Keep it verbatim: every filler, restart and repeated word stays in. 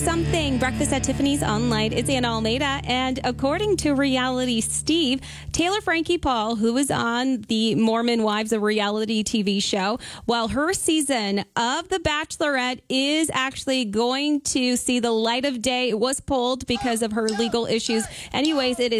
Something Breakfast at Tiffany's online. It's Anna Almeida, and according to Reality Steve, Taylor Frankie Paul, who was on the Mormon Wives, a reality T V show, while her season of The Bachelorette is actually going to see the light of day, it was pulled because of her legal issues. Anyways, it is